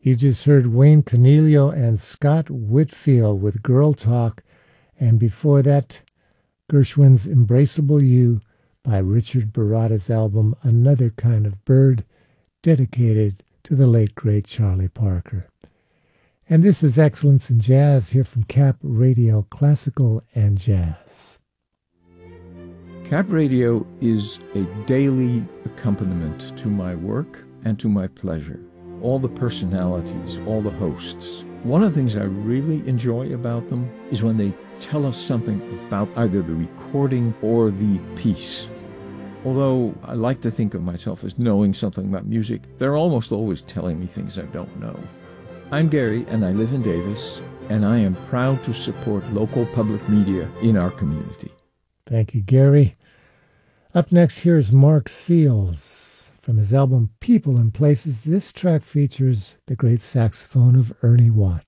You just heard Wayne Cornelio and Scott Whitfield with Girl Talk, and before that, Gershwin's Embraceable You by Richard Baratta's album Another Kind of Bird, dedicated to the late great Charlie Parker. And this is Excellence in Jazz here from Cap Radio Classical and Jazz. Cap Radio is a daily accompaniment to my work and to my pleasure. All the personalities, all the hosts. One of the things I really enjoy about them is when they tell us something about either the recording or the piece. Although I like to think of myself as knowing something about music, they're almost always telling me things I don't know. I'm Gary, and I live in Davis, and I am proud to support local public media in our community. Thank you, Gary. Up next, here's Mark Seals. From his album People and Places, this track features the great saxophone of Ernie Watt.